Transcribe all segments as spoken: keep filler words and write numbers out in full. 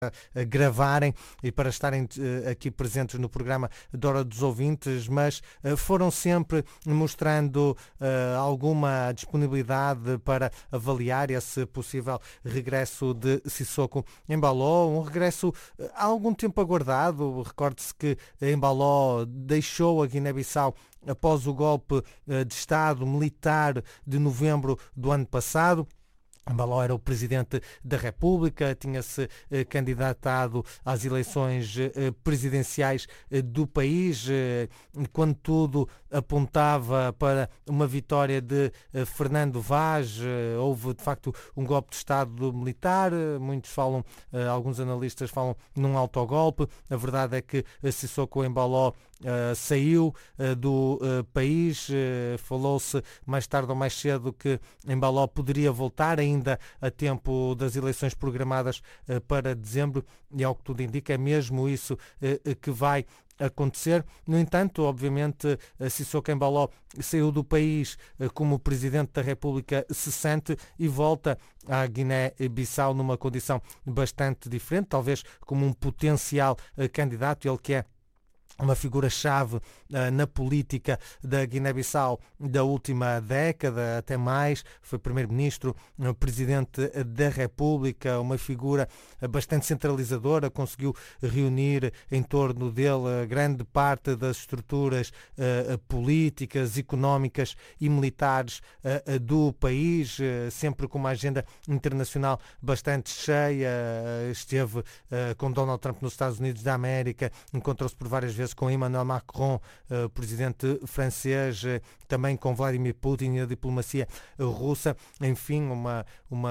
a gravarem e para estarem uh, aqui presentes no programa de Hora dos Ouvintes, mas uh, foram sempre mostrando uh, alguma disponibilidade para avaliar esse possível regresso de Sissoko Embaló, um regresso uh, há algum tempo aguardado. Recorde-se que Embaló deixou a Guiné-Bissau após o golpe uh, de Estado militar de novembro do ano passado. Embaló era o Presidente da República, tinha-se eh, candidatado às eleições eh, presidenciais eh, do país, eh, quando tudo apontava para uma vitória de eh, Fernando Vaz. Eh, houve, de facto, um golpe de Estado militar. Eh, muitos falam, eh, alguns analistas falam num autogolpe. A verdade é que eh, Sissoko Embaló Uh, saiu uh, do uh, país. Uh, falou-se mais tarde ou mais cedo que Embaló poderia voltar ainda a tempo das eleições programadas uh, para dezembro, e ao que tudo indica é mesmo isso uh, que vai acontecer. No entanto, obviamente, Sissoko Embaló saiu do país como Presidente da República cessante e volta à Guiné-Bissau numa condição bastante diferente, talvez como um potencial uh, candidato, ele que é uma figura-chave uh, na política da Guiné-Bissau da última década, até mais. Foi primeiro-ministro, uh, presidente da República, uma figura uh, bastante centralizadora, conseguiu reunir em torno dele uh, grande parte das estruturas uh, políticas, económicas e militares uh, uh, do país, uh, sempre com uma agenda internacional bastante cheia. Uh, esteve uh, com Donald Trump nos Estados Unidos da América, encontrou-se por várias vezes com Emmanuel Macron, uh, presidente francês, uh, também com Vladimir Putin e a diplomacia uh, russa. Enfim, uma,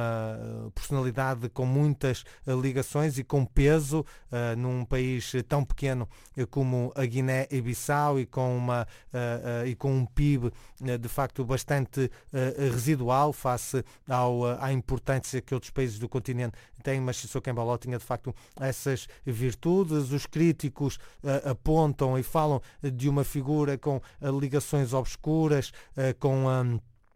uma personalidade com muitas uh, ligações e com peso uh, num país tão pequeno uh, como a Guiné-Bissau e com, uma, uh, uh, e com um P I B uh, de facto bastante uh, residual face ao, uh, à importância que outros países do continente têm, mas Sissoko Embaló tinha de facto essas virtudes. Os críticos uh, apontam e falam de uma figura com uh, ligações obscuras, uh, com um,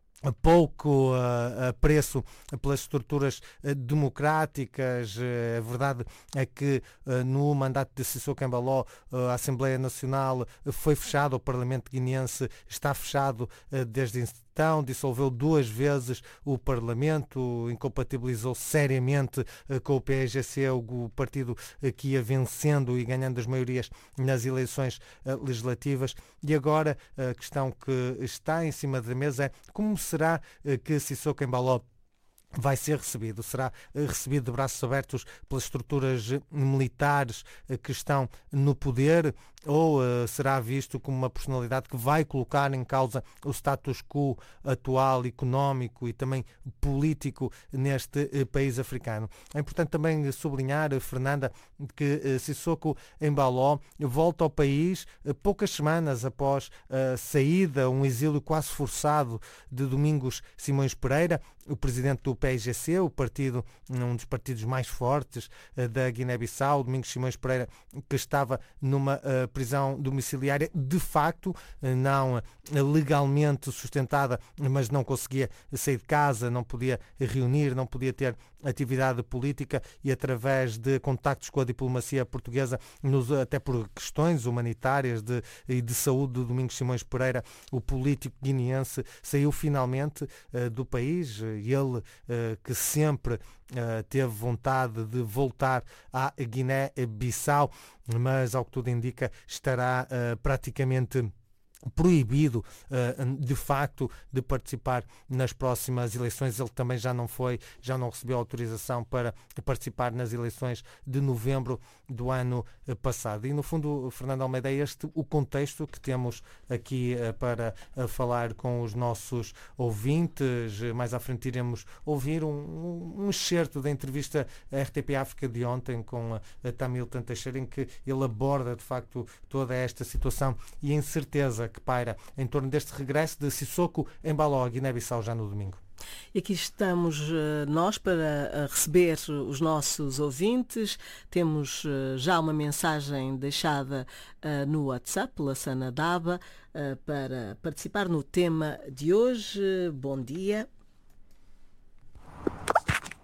pouco uh, apreço pelas estruturas uh, democráticas. Uh, a verdade é que uh, no mandato de Sissoko Embaló uh, a Assembleia Nacional uh, foi fechada, o Parlamento guineense está fechado uh, desde então, dissolveu duas vezes o Parlamento, incompatibilizou seriamente uh, com o P S G C, o partido uh, que ia vencendo e ganhando as maiorias nas eleições uh, legislativas. E agora a questão que está em cima da mesa é como será uh, que Sissoko Embaló vai ser recebido? Será recebido de braços abertos pelas estruturas militares que estão no poder, ou uh, será visto como uma personalidade que vai colocar em causa o status quo atual, económico e também político neste uh, país africano? É importante também sublinhar, Fernanda, que uh, Sissoko Embaló volta ao país uh, poucas semanas após a saída, um exílio quase forçado de Domingos Simões Pereira, o presidente do P S G C, o partido, um dos partidos mais fortes uh, da Guiné-Bissau. Domingos Simões Pereira, que estava numa uh, prisão domiciliária de facto, uh, não uh, legalmente sustentada, mas não conseguia sair de casa, não podia reunir, não podia ter atividade política, e através de contactos com a diplomacia portuguesa, nos, até por questões humanitárias de, e de saúde de Domingos Simões Pereira, o político guineense saiu finalmente uh, do país. E ele, uh, que sempre uh, teve vontade de voltar à Guiné-Bissau, mas ao que tudo indica estará uh, praticamente proibido de facto de participar nas próximas eleições. Ele também já não foi, já não recebeu autorização para participar nas eleições de novembro do ano passado. E no fundo, Fernando Almeida, é este o contexto que temos aqui para falar com os nossos ouvintes. Mais à frente iremos ouvir um, um excerto da entrevista à R T P África de ontem com a Tamilton Teixeira, em que ele aborda de facto toda esta situação e a incerteza que paira em torno deste regresso de Sissoko Embaló à Guiné-Bissau já no domingo. E aqui estamos uh, nós para uh, receber os nossos ouvintes. Temos uh, já uma mensagem deixada uh, no WhatsApp pela Sana Daba uh, para participar no tema de hoje. Bom dia.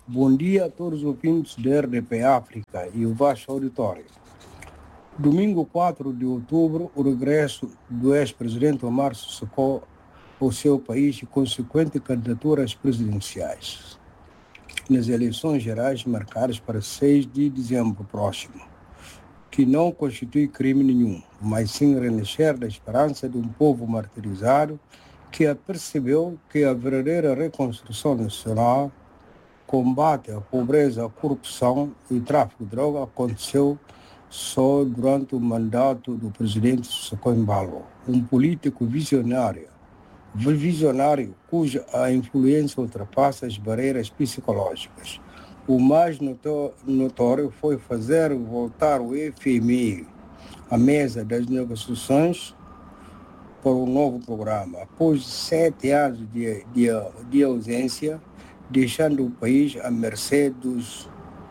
Bom dia a todos os ouvintes da R D P África e o vasto auditório. Domingo quatro de outubro, o regresso do ex-presidente Omar Sissoko ao seu país e consequente candidaturas presidenciais nas eleições gerais marcadas para seis de dezembro próximo, que não constitui crime nenhum, mas sim renascer da esperança de um povo martirizado que apercebeu que a verdadeira reconstrução nacional, combate à pobreza, à corrupção e tráfico de droga aconteceu só durante o mandato do presidente Sissoko Embalo, um político visionário, visionário cuja a influência ultrapassa as barreiras psicológicas. O mais notório foi fazer voltar o F M I à mesa das negociações para um novo programa, após sete anos de, de, de ausência, deixando o país à mercê dos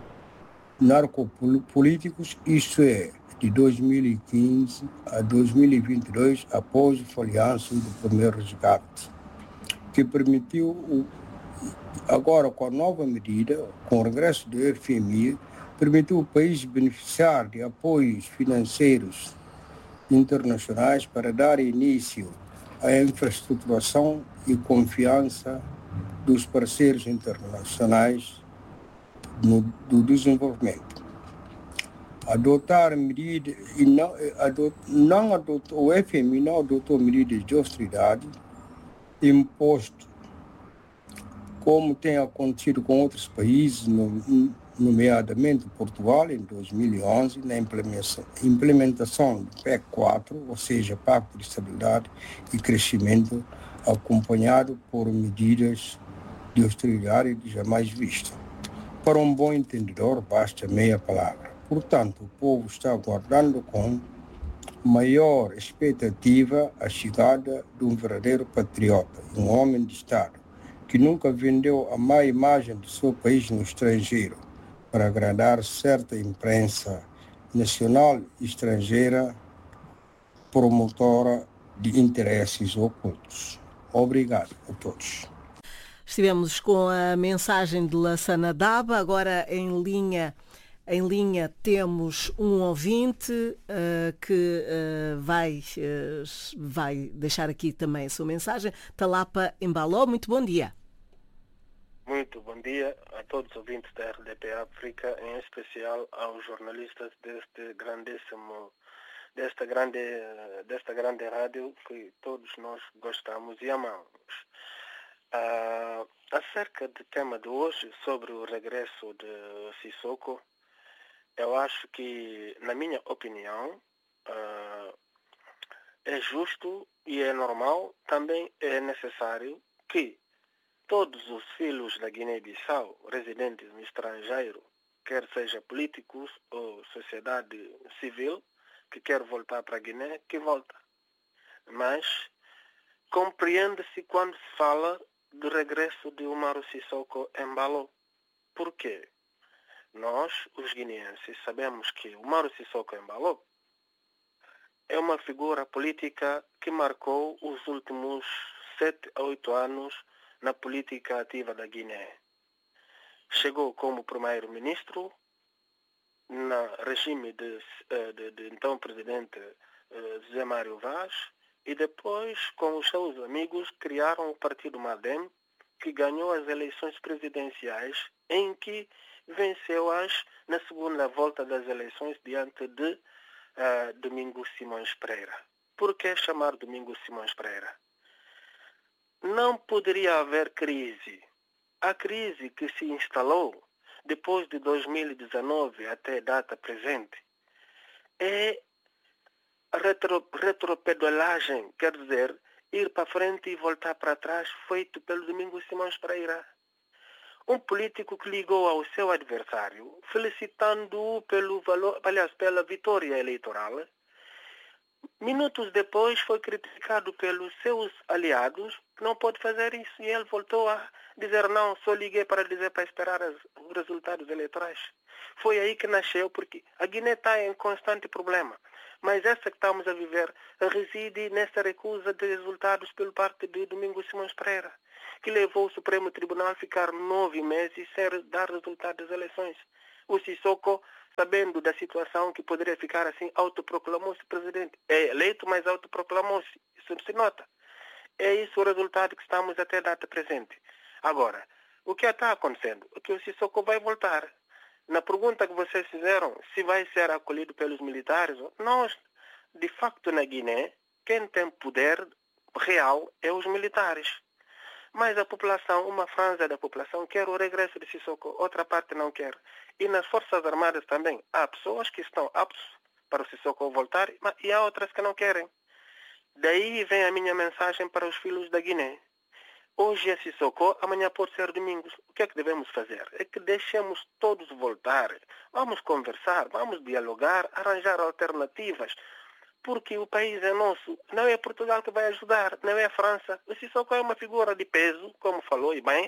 narcopolíticos, isto é, de dois mil e quinze a dois mil e vinte e dois, após o falhanço do primeiro resgate, que permitiu, o, agora com a nova medida, com o regresso do F M I, permitiu o país beneficiar de apoios financeiros internacionais para dar início à infraestruturação e confiança dos parceiros internacionais no, do desenvolvimento. Adotar medidas e não, adot, não adotou, o F M I não adotou medidas de austeridade imposto, como tem acontecido com outros países, nomeadamente Portugal, em dois mil e onze, na implementação do P E C quatro, ou seja, Pacto de Estabilidade e Crescimento, acompanhado por medidas de austeridade jamais vistas. Para um bom entendedor, basta meia palavra. Portanto, o povo está aguardando com maior expectativa a chegada de um verdadeiro patriota, um homem de Estado, que nunca vendeu a má imagem do seu país no estrangeiro para agradar certa imprensa nacional e estrangeira promotora de interesses ocultos. Obrigado a todos. Estivemos com a mensagem de Lassana Daba, agora em linha. Em linha temos um ouvinte uh, que uh, vai, uh, vai deixar aqui também a sua mensagem. Talapa Embaló, muito bom dia. Muito bom dia a todos os ouvintes da R D P África, em especial aos jornalistas deste grandíssimo, desta grande, desta grande rádio que todos nós gostamos e amamos. Uh, acerca do tema de hoje, sobre o regresso de Sissoko, eu acho que, na minha opinião, uh, é justo e é normal, também é necessário que todos os filhos da Guiné-Bissau residentes no estrangeiro, quer seja políticos ou sociedade civil, que quer voltar para a Guiné, que volta. Mas compreende-se quando se fala do regresso de Umaro Sissoko Embalo. Por quê? Nós, os guineenses, sabemos que Umaro Sissoko Embalo é uma figura política que marcou os últimos sete a oito anos na política ativa da Guiné. Chegou como primeiro-ministro no regime de, de, de então presidente José Mário Vaz e depois, com os seus amigos, criaram o partido MADEM, que ganhou as eleições presidenciais, em que venceu-as na segunda volta das eleições diante de uh, Domingos Simões Pereira. Por que chamar Domingos Simões Pereira? Não poderia haver crise. A crise que se instalou depois de dois mil e dezenove até a data presente é a retro, retropedalagem, quer dizer, ir para frente e voltar para trás, feito pelo Domingos Simões Pereira. Um político que ligou ao seu adversário, felicitando-o pelo valor, aliás, pela vitória eleitoral. Minutos depois foi criticado pelos seus aliados, que não pode fazer isso, e ele voltou a dizer não, só liguei para dizer para esperar as, os resultados eleitorais. Foi aí que nasceu, porque a Guiné está em constante problema, mas essa que estamos a viver reside nessa recusa de resultados pelo parte de Domingos Simões Pereira. que levou o Supremo Tribunal a ficar nove meses sem dar resultado das eleições. O Sissoko, sabendo da situação que poderia ficar assim, autoproclamou-se presidente. É eleito, mas autoproclamou-se. Isso não se nota. É isso o resultado que estamos até a data presente. Agora, o que está acontecendo? É que o Sissoko vai voltar. Na pergunta que vocês fizeram, se vai ser acolhido pelos militares, nós, de facto, na Guiné, quem tem poder real é os militares. Mas a população, uma franja da população, quer o regresso de Sissoko, outra parte não quer. E nas Forças Armadas também, há pessoas que estão aptos para o Sissoko voltar e há outras que não querem. Daí vem a minha mensagem para os filhos da Guiné. Hoje é Sissoko, amanhã pode ser Domingos. O que é que devemos fazer? É que deixemos todos voltar. Vamos conversar, vamos dialogar, arranjar alternativas. Porque o país é nosso. Não é Portugal que vai ajudar, não é a França. O Sissoko é uma figura de peso, como falou e bem.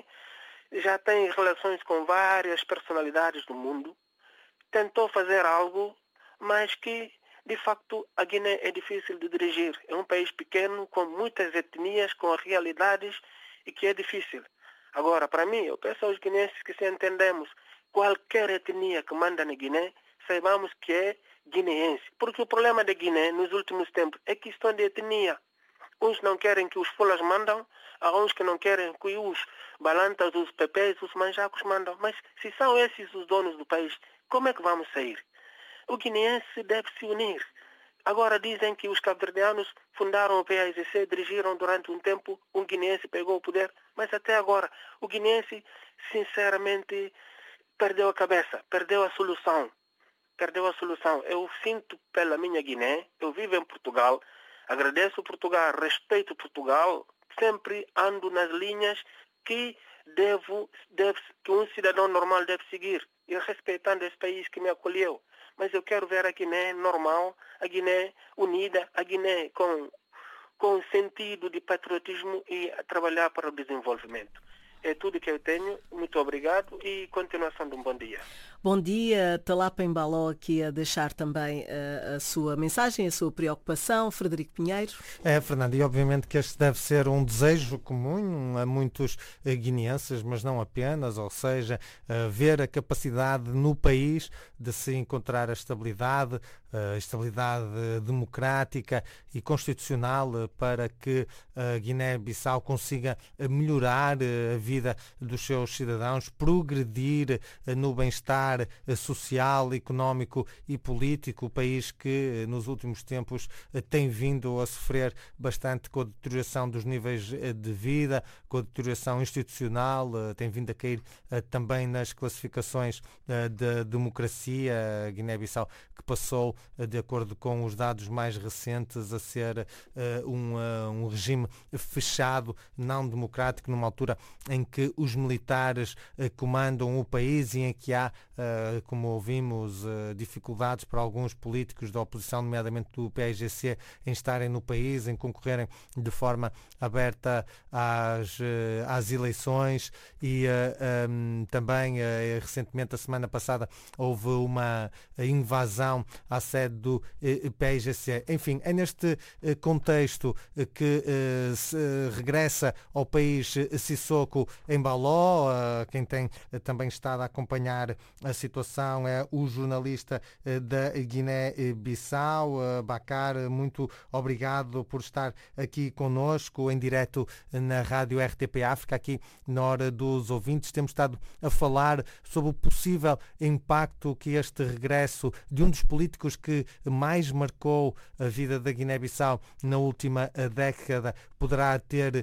Já tem relações com várias personalidades do mundo. Tentou fazer algo, mas que, de facto, a Guiné é difícil de dirigir. É um país pequeno, com muitas etnias, com realidades, e que é difícil. Agora, para mim, eu peço aos guineenses que se entendemos, qualquer etnia que manda na Guiné, saibamos que é guineense. Porque o problema da Guiné, nos últimos tempos, é questão de etnia. Uns não querem que os fulas mandam, há uns que não querem que os balantas, os pepés, os manjacos mandam. Mas se são esses os donos do país, como é que vamos sair? O guineense deve se unir. Agora dizem que os cabo-verdianos fundaram o P A I C, dirigiram durante um tempo, um guineense pegou o poder, mas até agora o guineense, sinceramente, perdeu a cabeça, perdeu a solução. Perdeu a solução. Eu sinto pela minha Guiné, eu vivo em Portugal, agradeço Portugal, respeito Portugal, sempre ando nas linhas que, devo, deve, que um cidadão normal deve seguir, e respeitando esse país que me acolheu. Mas eu quero ver a Guiné normal, a Guiné unida, a Guiné com, com sentido de patriotismo e a trabalhar para o desenvolvimento. É tudo que eu tenho. Muito obrigado e continuação de um bom dia. Bom dia, Talapa Embaló aqui a deixar também a, a sua mensagem, a sua preocupação. Frederico Pinheiro. É, Fernando, e obviamente que este deve ser um desejo comum a muitos uh, guineenses, mas não apenas, ou seja, uh, ver a capacidade no país de se encontrar a estabilidade, a estabilidade democrática e constitucional para que a Guiné-Bissau consiga melhorar a vida dos seus cidadãos, progredir no bem-estar social, económico e político, o país que nos últimos tempos tem vindo a sofrer bastante com a deterioração dos níveis de vida, com a deterioração institucional, tem vindo a cair também nas classificações da democracia. A Guiné-Bissau que passou, de acordo com os dados mais recentes, a ser uh, um, uh, um regime fechado, não democrático, numa altura em que os militares uh, comandam o país e em que há, uh, como ouvimos, uh, dificuldades para alguns políticos da oposição, nomeadamente do P A I G C, em estarem no país, em concorrerem de forma aberta às, uh, às eleições e uh, um, também, uh, recentemente, a semana passada, houve uma invasão à sede do P A I G C. Enfim, é neste contexto que se regressa ao país Sissoko Embaló. Quem tem também estado a acompanhar a situação é o jornalista da Guiné-Bissau, Bacar. Muito obrigado por estar aqui conosco em direto na Rádio R T P África, aqui na Hora dos Ouvintes. Temos estado a falar sobre o possível impacto que este regresso de um dos políticos que mais marcou a vida da Guiné-Bissau na última década poderá ter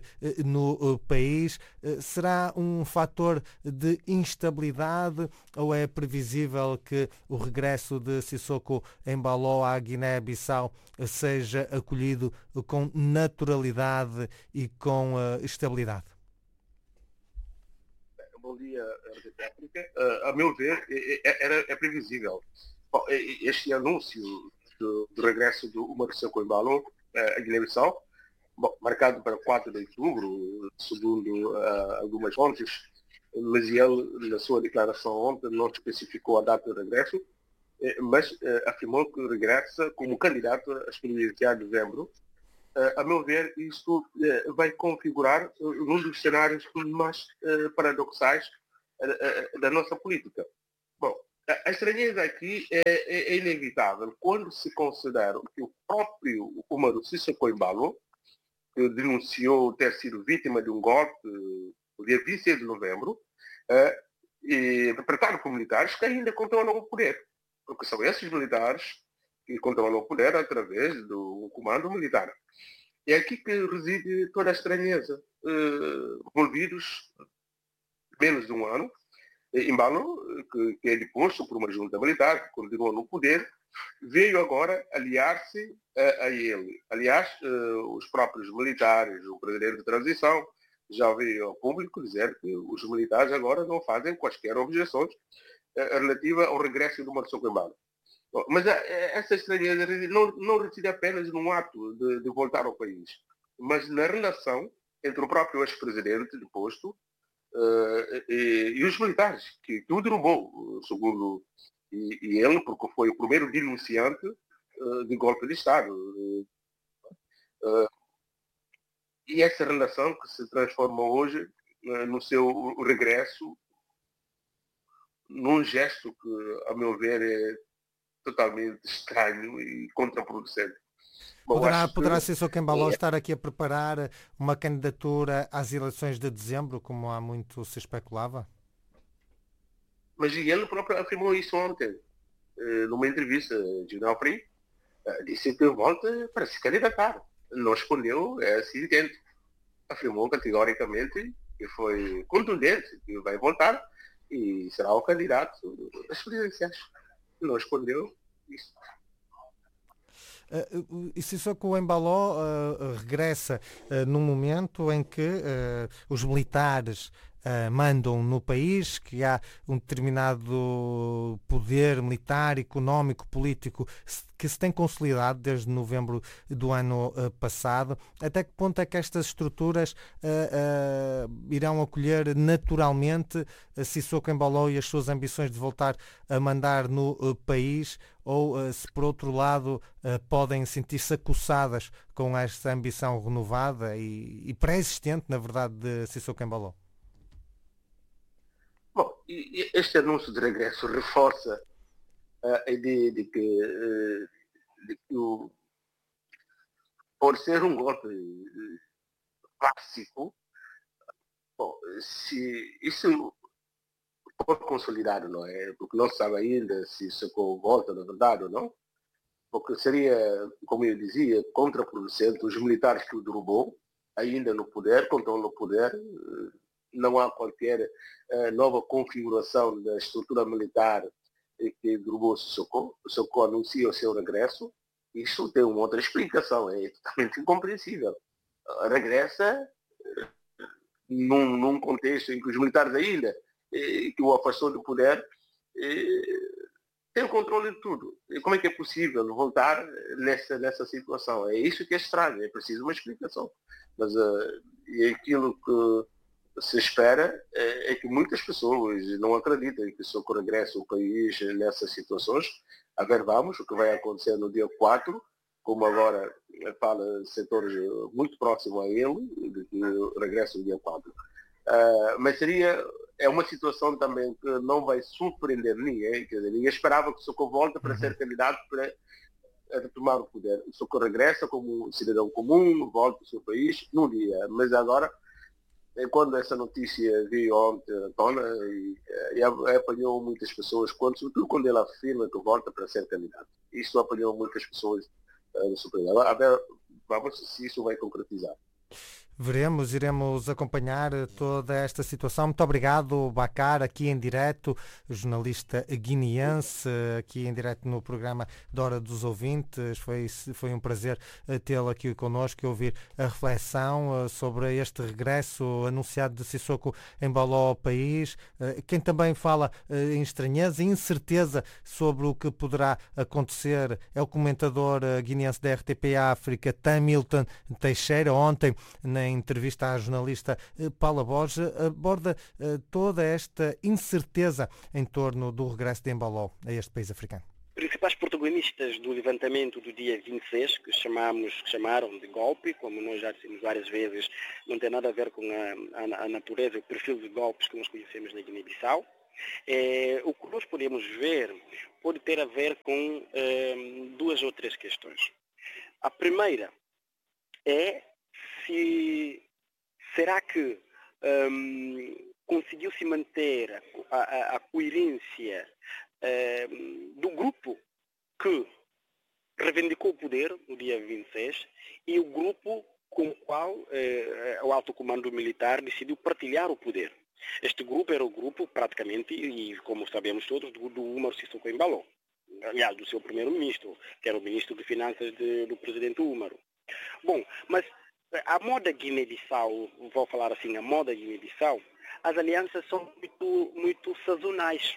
no país. Será um fator de instabilidade ou é previsível que o regresso de Sissoko Embaló à Guiné-Bissau seja acolhido com naturalidade e com estabilidade? Bom dia, R T P África. Uh, a meu ver, é, é, é previsível. Bom, este anúncio do, do regresso do Umaro Sissoko Embaló à Guiné-Bissau, marcado para quatro de outubro, segundo uh, algumas fontes, mas ele, na sua declaração ontem, não especificou a data de regresso, mas uh, afirmou que regressa como candidato a presidenciar em dezembro, a meu ver, isto vai configurar um dos cenários mais paradoxais da nossa política. Bom, a estranheza aqui é, é, é inevitável quando se considera que o próprio Umaru Sissoko Embalo, que denunciou ter sido vítima de um golpe no dia vinte e seis de novembro, é, e interpretado por militares que ainda controlam o poder. Porque são esses militares que controlam o poder através do comando militar. É aqui que reside toda a estranheza. Uh, envolvidos menos de um ano, Embalo, que, que é deposto por uma junta militar, que continua no poder, veio agora aliar-se uh, a ele. Aliás, uh, os próprios militares, o presidente de transição, já veio ao público dizer que os militares agora não fazem quaisquer objeções uh, relativas ao regresso do Umaru Sissoko Embalo. Mas essa estranheza não, não reside apenas no ato de, de voltar ao país, mas na relação entre o próprio ex-presidente deposto uh, e, e os militares, que, que o derrubou, segundo e, e ele, porque foi o primeiro denunciante uh, de golpe de Estado. Uh, uh, e essa relação que se transforma hoje uh, no seu regresso, num gesto que, a meu ver, é totalmente estranho e contraproducente. Bom, poderá poderá que... Sissoko Embalo é... estar aqui a preparar uma candidatura às eleições de dezembro, como há muito se especulava? Mas ele próprio afirmou isso ontem, numa entrevista de Jornal Free, disse que volta para se candidatar. Não escondeu esse intento. Afirmou categoricamente que foi contundente, que vai voltar e será o candidato das presidenciais. Não escondeu isso. Uh, e Sissoko Embalo uh, regressa uh, num momento em que uh, os militares uh, mandam no país, que há um determinado poder militar, económico, político que se tem consolidado desde novembro do ano uh, passado. Até que ponto é que estas estruturas uh, uh, irão acolher naturalmente uh, Sissoko Embalo e as suas ambições de voltar a mandar no uh, país, ou uh, se por outro lado uh, podem sentir-se acossadas com esta ambição renovada e, e pré-existente, na verdade, de Sissoko Embalo? Bom, este anúncio de regresso reforça a ideia de que, de que o, por ser um golpe clássico, bom, se isso for consolidado, não é? Porque não se sabe ainda se isso volta na verdade ou não, porque seria, como eu dizia, contraproducente. Os militares que o derrubou, ainda no poder, controlam o poder, não há qualquer uh, nova configuração da estrutura militar que derrubou o Sissoko. O Sissoko anuncia o seu regresso. Isso tem uma outra explicação, é totalmente incompreensível. Uh, regressa uh, num, num contexto em que os militares ainda, eh, que o afastou do poder, eh, tem o controle de tudo. E como é que é possível voltar nessa, nessa situação? É isso que é estranho, é preciso uma explicação. Mas uh, e aquilo que se espera é, é que muitas pessoas não acreditam que se o regresso ao país nessas situações. A ver, vamos, o que vai acontecer no dia quatro, como agora fala setores muito próximos a ele, de que regresso no dia quatro. Uh, mas seria, é uma situação também que não vai surpreender ninguém, quer dizer, ninguém esperava que o Sissoko volte para ser candidato para retomar o poder. O Sissoko regressa como cidadão comum, volta ao seu país num dia, mas agora, quando essa notícia veio ontem à tona, e, e apanhou muitas pessoas, quando, sobretudo quando ele afirma que volta para ser candidato. Isso apanhou muitas pessoas uh, no Supremo. A ver, vamos se isso vai concretizar. Veremos, iremos acompanhar toda esta situação. Muito obrigado, Bacar, aqui em direto, jornalista guineense, aqui em direto no programa da Hora dos Ouvintes. Foi, foi um prazer tê-lo aqui connosco e ouvir a reflexão sobre este regresso anunciado de Sissoko Embalo ao país. Quem também fala em estranheza e incerteza sobre o que poderá acontecer é o comentador guineense da R T P África, Tamilton Teixeira. Ontem, na em entrevista à jornalista Paula Borges, aborda uh, toda esta incerteza em torno do regresso de Embalo a este país africano. Principais protagonistas protagonistas do levantamento do dia vinte e seis, que, chamamos, que chamaram de golpe, como nós já dissemos várias vezes, não tem nada a ver com a, a, a natureza, o perfil de golpes que nós conhecemos na Guiné-Bissau. É, o que nós podemos ver pode ter a ver com é, duas ou três questões. A primeira é se será que um, conseguiu-se manter a, a, a coerência um, do grupo que reivindicou o poder no dia vinte e seis e o grupo com o qual eh, o alto comando militar decidiu partilhar o poder. Este grupo era o grupo, praticamente, e como sabemos todos, do, do Umaru Sissoko Embalo. Aliás, do seu primeiro-ministro, que era o ministro de Finanças de, do presidente Umaru. Bom, mas a moda Guiné-Bissau, vou falar assim, a moda Guiné-Bissau, as alianças são muito, muito sazonais.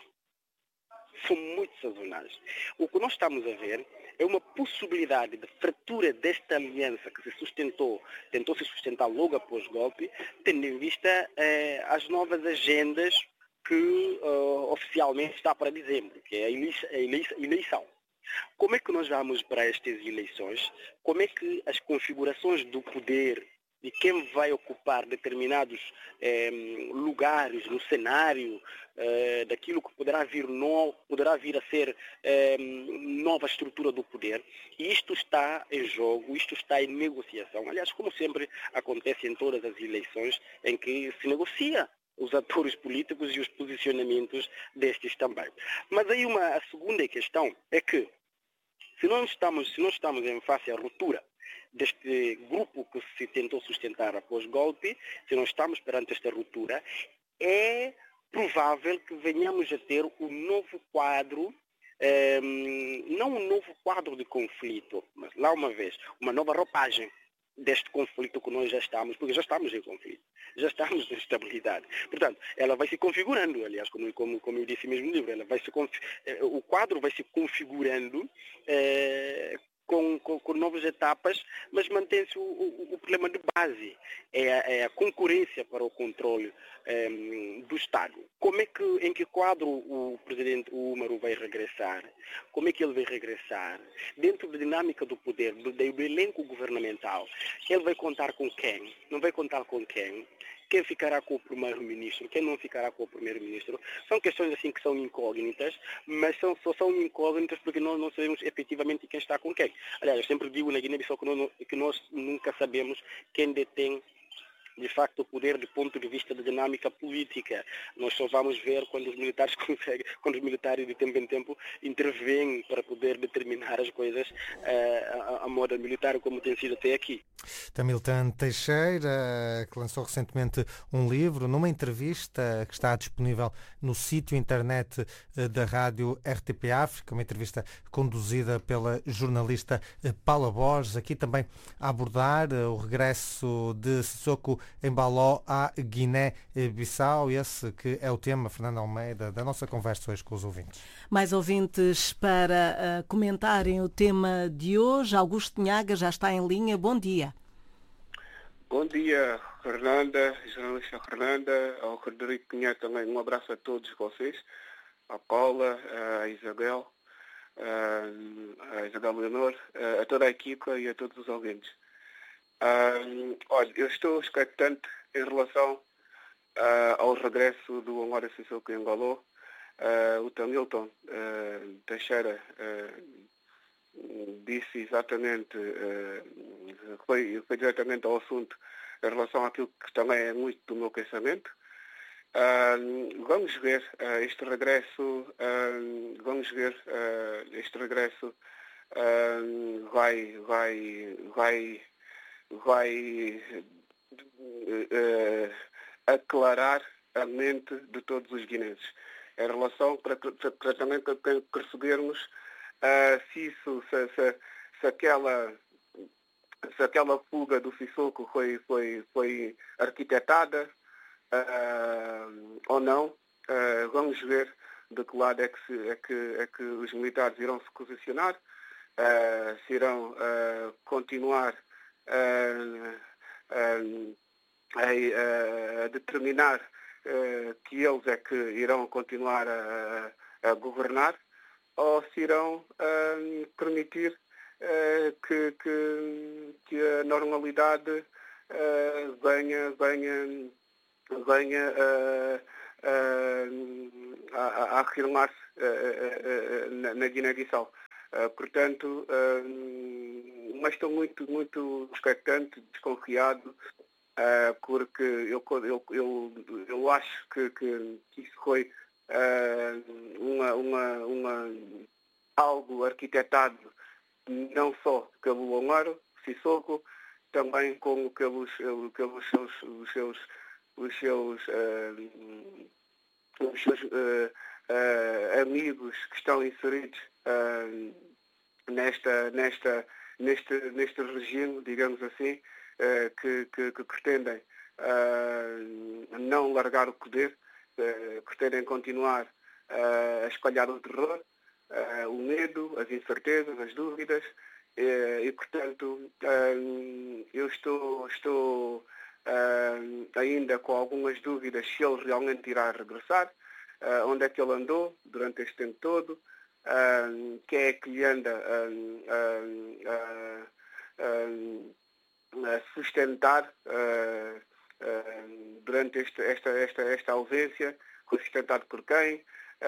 São muito sazonais. O que nós estamos a ver é uma possibilidade de fratura desta aliança que se sustentou, tentou se sustentar logo após o golpe, tendo em vista eh, as novas agendas que uh, oficialmente está para dezembro, que é a eleição, a eleição. Como é que nós vamos para estas eleições? Como é que as configurações do poder de quem vai ocupar determinados eh, lugares no cenário eh, daquilo que poderá vir, no, poderá vir a ser eh, nova estrutura do poder. E isto está em jogo, isto está em negociação. Aliás, como sempre acontece em todas as eleições em que se negocia os atores políticos e os posicionamentos destes também. Mas aí uma, a segunda questão é que se nós estamos, se nós estamos em face à ruptura deste grupo que se tentou sustentar após o golpe, se nós estamos perante esta ruptura, é provável que venhamos a ter um novo quadro, eh, não um novo quadro de conflito, mas lá uma vez, uma nova roupagem deste conflito que nós já estamos, porque já estamos em conflito, já estamos em estabilidade. Portanto, ela vai se configurando, aliás, como, como, como eu disse mesmo no livro, ela vai se, o quadro vai se configurando eh, Com, com, com novas etapas, mas mantém-se o, o, o problema de base, é a, é a concorrência para o controle eh, do Estado. Como é que, em que quadro o presidente Umaru vai regressar? Como é que ele vai regressar? Dentro da dinâmica do poder, do, do elenco governamental, ele vai contar com quem? Não vai contar com quem? Quem ficará com o primeiro-ministro, quem não ficará com o primeiro-ministro, são questões assim que são incógnitas, mas são, só são incógnitas porque nós não sabemos efetivamente quem está com quem. Aliás, eu sempre digo na Guiné-Bissau que, que nós nunca sabemos quem detém de facto o poder do ponto de vista da dinâmica política. Nós só vamos ver quando os militares conseguem, quando os militares de tempo em tempo intervêm para poder determinar as coisas uh, a, a moda militar como tem sido até aqui. Tamilton Teixeira, que lançou recentemente um livro, numa entrevista que está disponível no sítio internet da rádio R T P África, uma entrevista conduzida pela jornalista Paula Borges, aqui também a abordar o regresso de Sissoko Embalo à Guiné-Bissau, esse que é o tema, Fernando Almeida, da nossa conversa hoje com os ouvintes. Mais ouvintes para uh, comentarem o tema de hoje. Augusto Nhaga já está em linha. Bom dia. Bom dia, Fernanda, jornalista Fernanda, ao Rodrigo Pinheiro também. Um abraço a todos vocês, a Paula, a Isabel, a Isabel Leonor, a toda a equipa e a todos os ouvintes. Um, olha, eu estou expectante em relação uh, ao regresso do Umaru Sissoko Embalo. Uh, o Tamilton uh, Teixeira uh, disse exatamente, uh, foi, foi diretamente ao assunto em relação àquilo que também é muito do meu pensamento. Uh, vamos ver uh, este regresso, uh, vamos ver uh, este regresso uh, vai, vai, vai vai uh, aclarar a mente de todos os guineenses. Em relação, para, para, para também percebermos uh, se, isso, se, se, se, aquela, se aquela fuga do Sissoko foi, foi, foi arquitetada uh, ou não. Uh, vamos ver de que lado é que, se, é que, é que os militares irão se posicionar, uh, se irão uh, continuar Uh, uh, a, a determinar uh, que eles é que irão continuar a, a governar, ou se irão uh, permitir uh, que, que, que a normalidade uh, venha, venha, venha uh, uh, a, a afirmar-se uh, uh, uh, na, na Guiné-Bissau. Uh, portanto, uh, mas estou muito, muito expectante, desconfiado, uh, porque eu, eu, eu, eu acho que, que, que isso foi uh, uma, uma, uma, algo arquitetado não só pelo Omaro Sissoko, também como pelos, pelos seus, os seus, os seus, uh, os seus uh, uh, amigos que estão inseridos uh, nesta, nesta, neste, neste regime, digamos assim, uh, que, que, que pretendem uh, não largar o poder, uh, pretendem continuar uh, a espalhar o terror, uh, o medo, as incertezas, as dúvidas, uh, e, portanto, uh, eu estou, estou uh, ainda com algumas dúvidas se ele realmente irá regressar, uh, onde é que ele andou durante este tempo todo, Uh, quem é que lhe anda uh, uh, uh, uh, a sustentar uh, uh, durante este, esta, esta, esta ausência, sustentado por quem?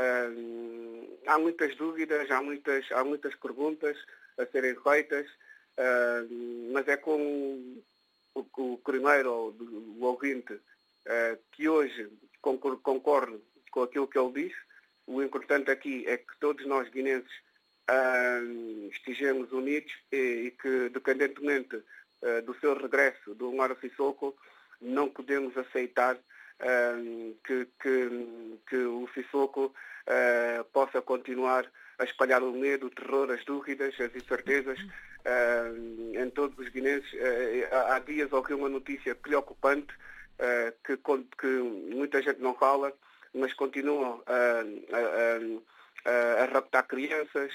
Uh, há muitas dúvidas, há muitas, há muitas perguntas a serem feitas, uh, mas é como o, o primeiro, o, o ouvinte, uh, que hoje concordo, concordo com aquilo que ele disse. O importante aqui é que todos nós guinenses uh, estejamos unidos e, e que, independentemente uh, do seu regresso do Omaro Sissoko, não podemos aceitar uh, que, que, que o Sissoko uh, possa continuar a espalhar o medo, o terror, as dúvidas, as incertezas uh, em todos os guinenses. Uh, há dias ouvi uma notícia preocupante uh, que, que muita gente não fala, mas continuam a, a, a, a raptar crianças,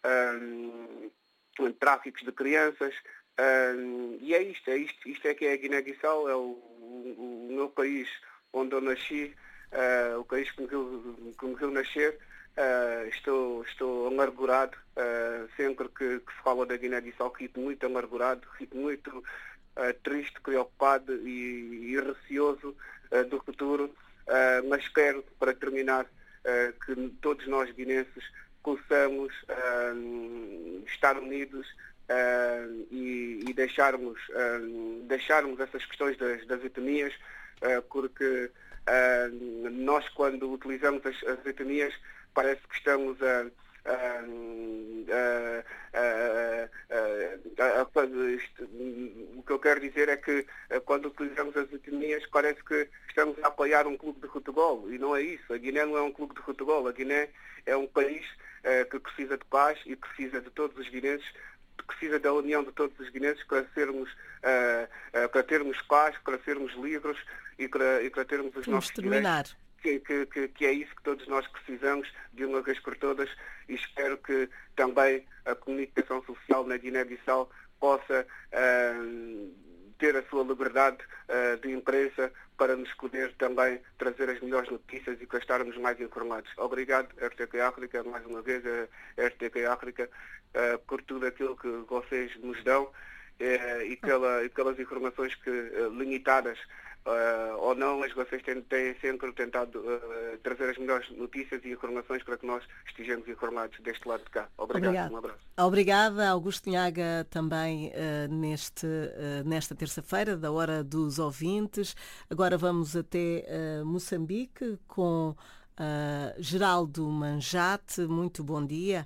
um, tráficos de crianças, um, e é isto, é isto, isto é que é a Guiné-Bissau, é o, o, o meu país onde eu nasci, uh, o país que me viu, que me viu nascer. Uh, estou, estou amargurado, uh, sempre que, que se fala da Guiné-Bissau, fico muito amargurado, fico muito uh, triste, preocupado e, e receoso uh, do futuro. Uh, mas espero, para terminar, uh, que todos nós guinenses possamos uh, estar unidos uh, e, e deixarmos, uh, deixarmos essas questões das, das etnias, uh, porque uh, nós, quando utilizamos as, as etnias, parece que estamos a... Uh, uh, uh, uh, uh, o que eu quero dizer é que uh, quando utilizamos as etnias parece que estamos a apoiar um clube de futebol, e não é isso. A Guiné não é um clube de futebol. A Guiné é um país uh, que precisa de paz e precisa de todos os guinenses, precisa da união de todos os guinenses para sermos uh, uh, para termos paz, para sermos livres e para, e para termos os Vamos nossos terminar. direitos. Que, que, que é isso que todos nós precisamos de uma vez por todas, e espero que também a comunicação social na Guiné-Bissau possa uh, ter a sua liberdade uh, de imprensa para nos poder também trazer as melhores notícias e para estarmos mais informados. Obrigado, R T P África, mais uma vez, a R T P África, uh, por tudo aquilo que vocês nos dão uh, e, pela, e pelas informações que, uh, limitadas Uh, ou não, mas vocês têm, têm sempre tentado uh, trazer as melhores notícias e informações para que nós estejamos informados deste lado de cá. Obrigado. Obrigado. Um abraço. Obrigada, Augusto Nhaga, também uh, neste, uh, nesta terça-feira, da Hora dos Ouvintes. Agora vamos até uh, Moçambique com uh, Geraldo Manjate. Muito bom dia.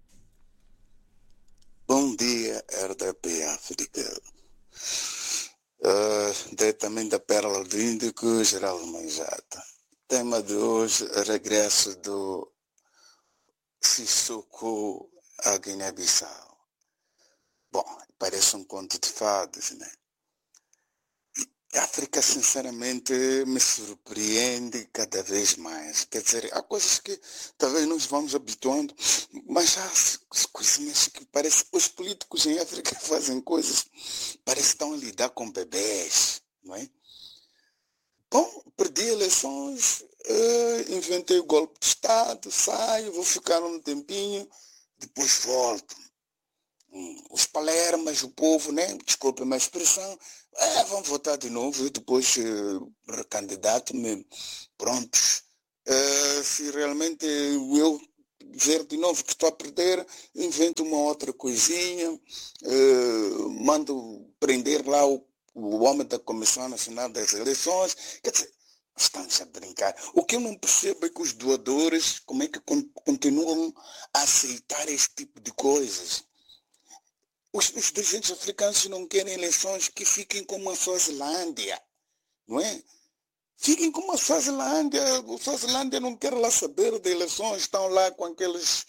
Bom dia, R T P África. Uh, diretamente da Pérola do Índico, Geraldo Manjata. Tema de hoje, regresso do Sissoko à Guiné-Bissau. Bom, parece um conto de fadas, né? A África, sinceramente, me surpreende cada vez mais. Quer dizer, há coisas que talvez nos vamos habituando, mas há coisinhas que parece que os políticos em África fazem coisas, parece que estão a lidar com bebês, não é? Bom, perdi eleições, uh, inventei o golpe de Estado, saio, vou ficar um tempinho, depois volto. Hum, os palermas, o povo, né? Desculpe a minha expressão, é, vão votar de novo e depois uh, recandidato-me, prontos. Uh, se realmente eu ver de novo que estou a perder, invento uma outra coisinha, uh, mando prender lá o, o homem da Comissão Nacional das Eleições. Quer dizer, estamos a brincar. O que eu não percebo é que os doadores, como é que con continuam a aceitar este tipo de coisas. Os, os dirigentes africanos não querem eleições que fiquem como a Suazilândia, não é? Fiquem como a Suazilândia. A Suazilândia não quer lá saber de eleições, estão lá com aqueles,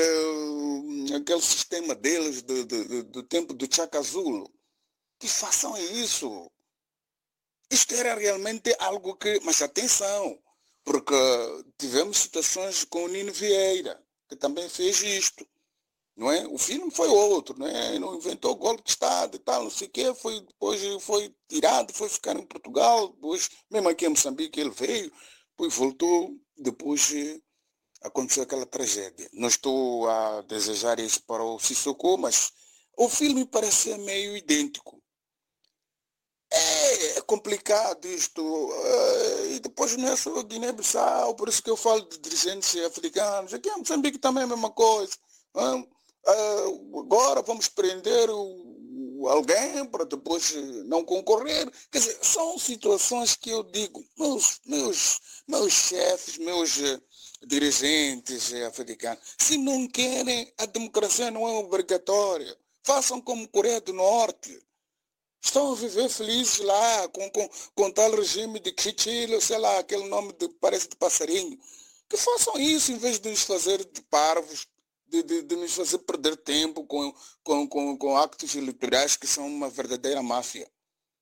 eh, aquele sistema deles do, do, do tempo do Chaka Zulu. Que façam isso. Isto era realmente algo que... Mas atenção, porque tivemos situações com o Nino Vieira, que também fez isto. Não é? O filme foi outro, não é? Não inventou golpe de Estado e tal, não sei o quê, foi, depois foi tirado, foi ficar em Portugal, depois, mesmo aqui em Moçambique ele veio, depois voltou, depois aconteceu aquela tragédia. Não estou a desejar isso para o Sissoko, mas o filme parece meio idêntico. É, é complicado isto, é, e depois não é só Guiné-Bissau, por isso que eu falo de dirigentes africanos, aqui em Moçambique também é a mesma coisa. Não? Uh, agora vamos prender o, o alguém para depois não concorrer. Quer dizer, são situações que eu digo, meus, meus, meus chefes, meus uh, dirigentes uh, africanos, se não querem, a democracia não é obrigatória. Façam como Coreia do Norte. Estão a viver felizes lá, com, com, com tal regime de Kichilo, sei lá, aquele nome de, parece de passarinho. Que façam isso em vez de nos fazer de parvos. De, de, de nos fazer perder tempo com, com, com, com actos eleitorais que são uma verdadeira máfia.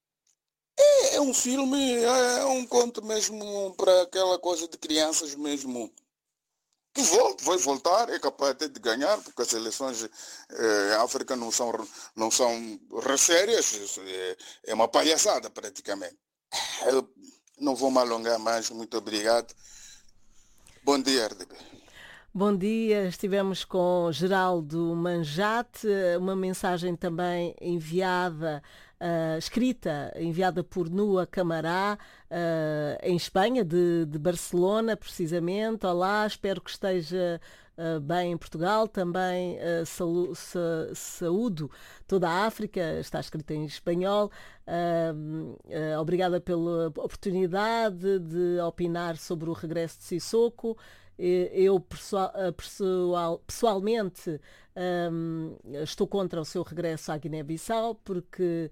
É, é um filme, é um conto mesmo para aquela coisa de crianças mesmo. Que volta, vai voltar, é capaz até de ganhar, porque as eleições eh, em África não são, não são sérias, é, é uma palhaçada praticamente. Eu não vou me alongar mais, muito obrigado. Bom dia, R D B. Bom dia, estivemos com Geraldo Manjate, uma mensagem também enviada, uh, escrita, enviada por Nua Camará, uh, em Espanha, de, de Barcelona, precisamente. Olá, espero que esteja uh, bem em Portugal, também uh, saúdo, sa, saúdo toda a África, está escrita em espanhol. Uh, uh, obrigada pela oportunidade de opinar sobre o regresso de Sissoko. Eu pessoal, pessoal, pessoalmente um, estou contra o seu regresso à Guiné-Bissau porque,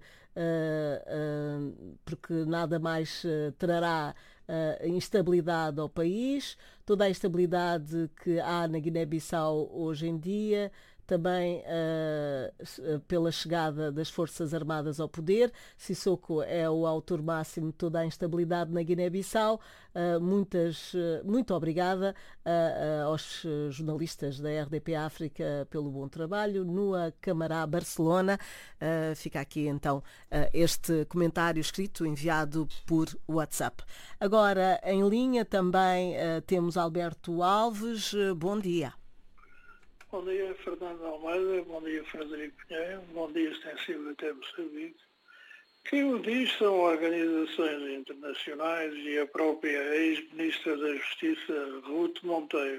uh, uh, porque nada mais uh, trará uh, instabilidade ao país. Toda a instabilidade que há na Guiné-Bissau hoje em dia, também uh, pela chegada das Forças Armadas ao poder. Sissoko é o autor máximo de toda a instabilidade na Guiné-Bissau. Uh, muitas, uh, muito obrigada uh, uh, aos jornalistas da R D P África pelo bom trabalho. Nua Camará, Barcelona. Uh, fica aqui então uh, este comentário escrito enviado por WhatsApp. Agora em linha também uh, temos Alberto Alves. Uh, bom dia. Bom dia, Fernando Almeida. Bom dia, Frederico Pinheiro. Bom dia, extensivo até Moçambique. Quem o diz são organizações internacionais e a própria ex-ministra da Justiça, Ruth Monteiro.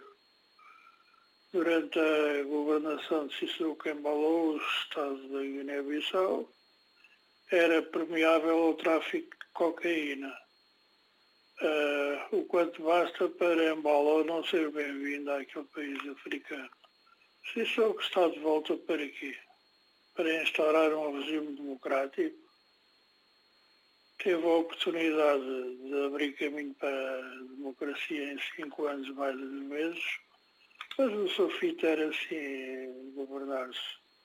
Durante a governação de Sissoko Embaló, o Estado da Guiné-Bissau, era permeável ao tráfico de cocaína. Uh, o quanto basta para Embaló não ser bem-vindo àquele país africano. Sissoko está de volta para quê? Para instaurar um regime democrático? Teve a oportunidade de abrir caminho para a democracia em cinco anos mais de meses, mas o seu fito era assim governar-se.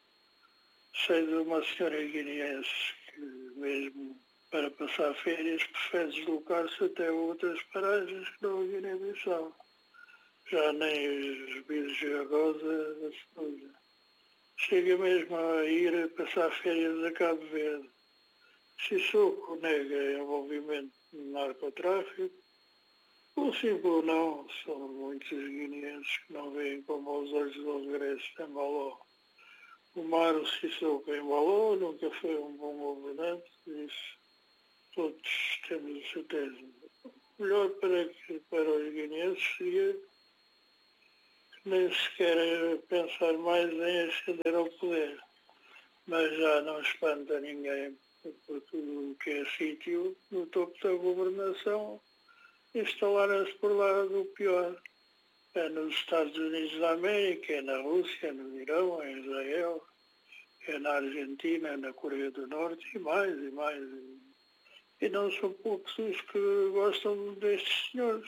Sei de uma senhora guineense que mesmo para passar férias prefere deslocar-se até outras paragens que não a Guiné-Bissau. Já nem os Biros de Agosa da Segunda. Chega mesmo a ir a passar férias a Cabo Verde. Sissoko nega envolvimento no narcotráfico, Ou sim ou não, são muitos guineenses que não veem como aos olhos do regresso de Embaló. O Mário Sissoko Embaló nunca foi um bom governante, isso todos temos a certeza. O melhor para, para os guineenses seria nem sequer pensar mais em ascender ao poder. Mas já não espanta ninguém, por tudo o que é sítio, no topo da governação, instalaram-se por lá do pior. É nos Estados Unidos da América, é na Rússia, é no Irão, é em Israel, é na Argentina, é na Coreia do Norte e mais e mais. E não são poucos os que gostam destes senhores.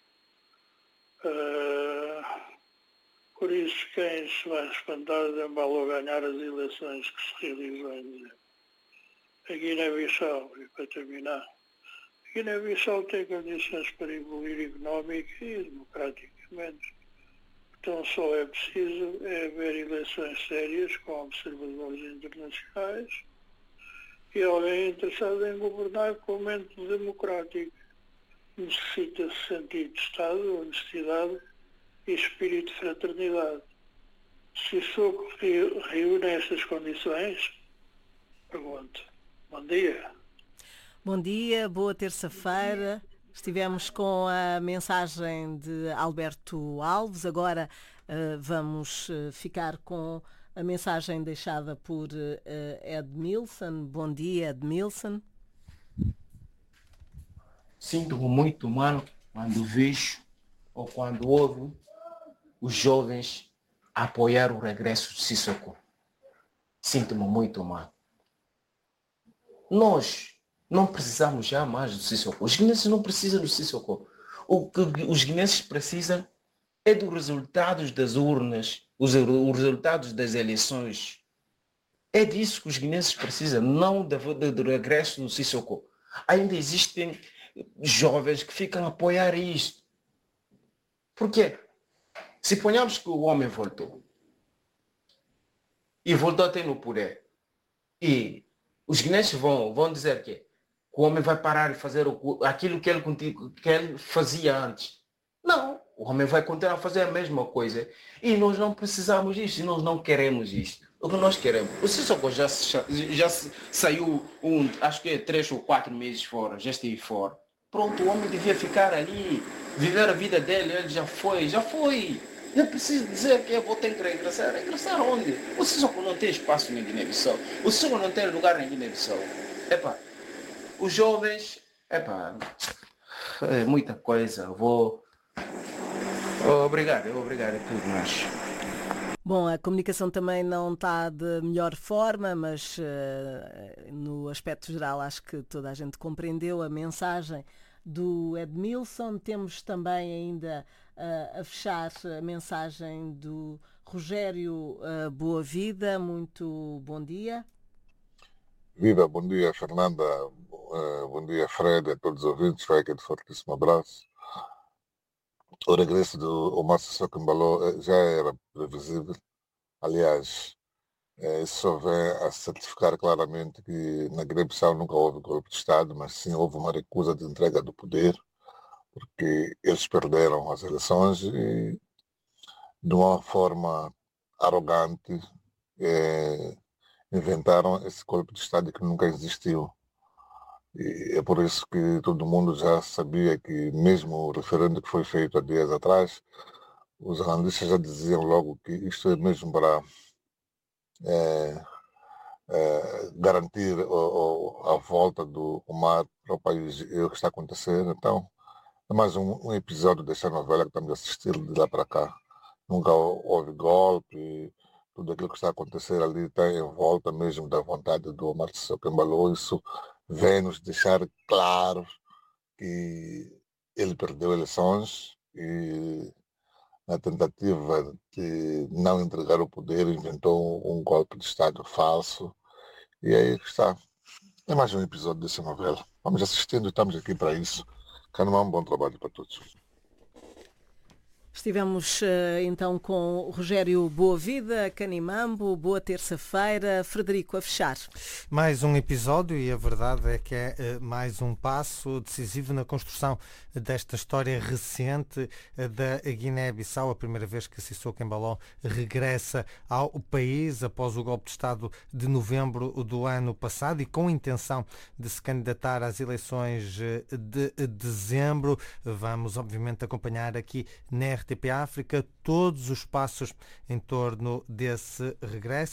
Uh, por isso, quem se vai espantar de Embaló ganhar as eleições que se realizam em a Guiné-Bissau, e para terminar, a Guiné-Bissau tem condições para evoluir económica e democraticamente. Então só é preciso é haver eleições sérias com observadores internacionais e alguém interessado em governar com método democrático. Necessita-se sentido de Estado, honestidade e espírito de fraternidade. Se Sissoko reúne estas condições, pergunto. Bom dia. Bom dia, boa terça-feira. Estivemos com a mensagem de Alberto Alves, agora uh, vamos uh, ficar com a mensagem deixada por uh, Edmilson. Bom dia, Edmilson. Sinto-me muito mal quando vejo ou quando ouvo os jovens apoiar o regresso de Sissoko. Sinto-me muito mal. Nós não precisamos já mais do Sissoko. Os guineenses não precisam do Sissoko. O que os guineenses precisam é dos resultados das urnas, os, os resultados das eleições. É disso que os guineenses precisam, não do, do, do regresso do Sissoko. Ainda existem jovens que ficam a apoiar isto. Por quê? Se ponhamos que o homem voltou e voltou a ter no poder e os guineenses vão, vão dizer que o homem vai parar de fazer o, aquilo que ele, que ele fazia antes. Não, o homem vai continuar a fazer a mesma coisa. E nós não precisamos disto, e nós não queremos isto. O que nós queremos? O Sissoko já, já saiu, um, acho que é três ou quatro meses fora, já esteve fora. Pronto, o homem devia ficar ali, viver a vida dele, ele já foi, já foi. Não preciso dizer que eu vou ter que regressar. Regressar onde? O Sissoko não tem espaço na Guiné-Bissau. O Sissoko não tem lugar na Guiné-Bissau. Epá, os jovens, epá, é muita coisa. Vou... Obrigado, obrigado a tudo, mas... Bom, a comunicação também não está de melhor forma, mas uh, no aspecto geral acho que toda a gente compreendeu a mensagem do Edmilson. Temos também ainda uh, a fechar a mensagem do Rogério uh, Boa Vida. Muito bom dia. Viva, bom dia Fernanda, uh, bom dia Fred, a todos os ouvintes, vai aqui de fortíssimo abraço. O regresso do Omar Sissoko Embaló já era previsível, aliás, isso só vem a certificar claramente que na Guiné-Bissau nunca houve golpe de Estado, mas sim houve uma recusa de entrega do poder, porque eles perderam as eleições e de uma forma arrogante é, inventaram esse golpe de Estado que nunca existiu. E é por isso que todo mundo já sabia que mesmo o referendo que foi feito há dias atrás, os analistas já diziam logo que isto é mesmo para é, é, garantir o, o, a volta do Omar para o país. E o que está acontecendo, então, é mais um, um episódio dessa novela que estamos a assistir de lá para cá. Nunca houve golpe, tudo aquilo que está a acontecer ali está em volta mesmo da vontade do Omar Sissoko Embaló. Isso vem nos deixar claro que ele perdeu eleições e na tentativa de não entregar o poder inventou um golpe de Estado falso e aí está. É mais um episódio dessa novela. Vamos assistindo, estamos aqui para isso. Canumá, um bom trabalho para todos. Estivemos então com o Rogério Boavida, Canimambo. Boa terça-feira. Frederico, a fechar. Mais um episódio e a verdade é que é mais um passo decisivo na construção desta história recente da Guiné-Bissau. A primeira vez que Sissoko Embaló regressa ao país após o golpe de Estado de novembro do ano passado e com a intenção de se candidatar às eleições de dezembro. Vamos, obviamente, acompanhar aqui na R T P África todos os passos em torno desse regresso.